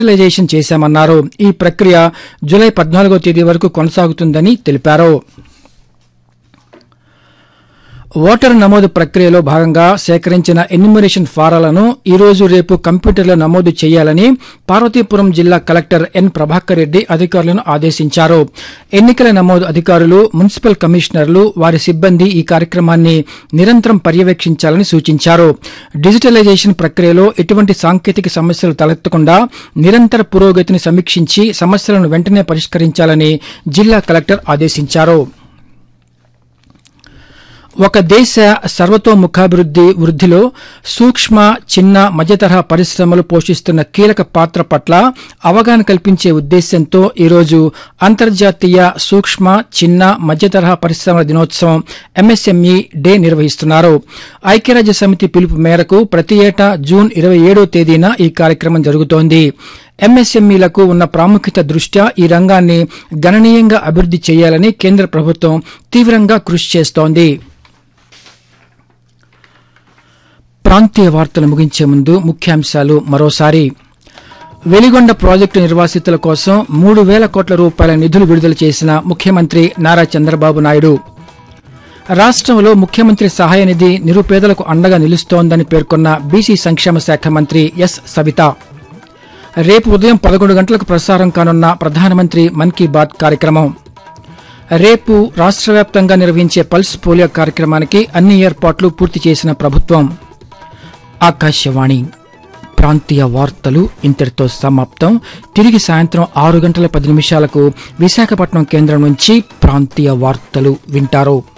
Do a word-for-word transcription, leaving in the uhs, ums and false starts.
Digitalisation చేశామన్నారు. ఈ ప్రక్రియ జూలై పద్నాలుగో తేదీ వరకు కొనసాగుతుందని తెలిపారు. ఓటరు నమోదు ప్రక్రియలో భాగంగా సేకరించిన ఎన్యూమరేషన్ ఫారాలను ఈ రోజు రేపు కంప్యూటర్లో నమోదు చేయాలని పార్వతీపురం జిల్లా కలెక్టర్ ఎన్ ప్రభాకర్ రెడ్డి అధికారులను ఆదేశించారు. ఎన్నికల నమోదు అధికారులు, మున్సిపల్ కమిషనర్లు, వారి సిబ్బంది ఈ కార్యక్రమాన్ని నిరంతరం పర్యవేక్షించాలని సూచించారు. డిజిటలైజేషన్ ప్రక్రియలో ఎటువంటి సాంకేతిక సమస్యలు తలెత్తకుండా నిరంతర పురోగతిని సమీక్షించి సమస్యలను వెంటనే పరిష్కరించాలని జిల్లా కలెక్టర్ ఆదేశించారు. ఒక దేశ సర్వతోముఖాభివృద్ది వృద్దిలో సూక్ష్మ, చిన్న, మధ్యతరహా పరిశ్రమలు పోషిస్తున్న కీలక పాత్ర పట్ల అవగాహన కల్పించే ఉద్దేశ్యంతో ఈరోజు అంతర్జాతీయ సూక్ష్మ, చిన్న, మధ్యతరహా పరిశ్రమల దినోత్సవం ఎంఎస్ఎంఈ డే నిర్వహిస్తున్నారు. ఐక్యరాజ్య సమితి పిలుపు మేరకు ప్రతి ఏటా జూన్ ఇరవై ఏడో తేదీన ఈ కార్యక్రమం జరుగుతోంది. ఎంఎస్ఎంఈలకు ఉన్న ప్రాముఖ్యత దృష్ట్యా ఈ రంగాన్ని గణనీయంగా అభివృద్ది చేయాలని కేంద్ర ప్రభుత్వం తీవ్రంగా కృషి చేస్తోంది. ప్రాంతీయ వార్తలు ముగించే ముందు ముఖ్యాంశాలు మరోసారి. వెలిగొండ ప్రాజెక్టు నిర్వాసితుల కోసం మూడు వేల కోట్ల రూపాయల నిధులు విడుదల చేసిన ముఖ్యమంత్రి నారా చంద్రబాబు నాయుడు. రాష్టంలో ముఖ్యమంత్రి సహాయ నిధి నిరుపేదలకు అండగా నిలుస్తోందని పేర్కొన్న బీసీ సంక్షేమ శాఖ మంత్రి ఎస్ సవిత. రేపు ఉదయం పదకొండు గంటలకు ప్రసారం కానున్న ప్రధానమంత్రి మన్ కీ బాత్ కార్యక్రమం. రేపు రాష్ట్ర వ్యాప్తంగా నిర్వహించే పల్స్ పోలియో కార్యక్రమానికి అన్ని ఏర్పాట్లు పూర్తి చేసిన ప్రభుత్వం. ఆకాశవాణి ప్రాంతీయ వార్తలు ఇంతటితో సమాప్తం. తిరిగి సాయంత్రం ఆరు గంటల పది నిమిషాలకు విశాఖపట్నం కేంద్రం నుంచి ప్రాంతీయ వార్తలు వింటారు.